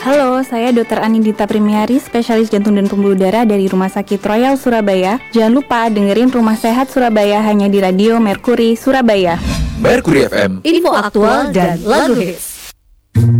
Halo, saya Dr. Anindita Primiari, spesialis jantung dan pembuluh darah dari Rumah Sakit Royal Surabaya. Jangan lupa dengerin Rumah Sehat Surabaya hanya di Radio Mercury Surabaya. Mercury FM, info aktual dan lagu hits.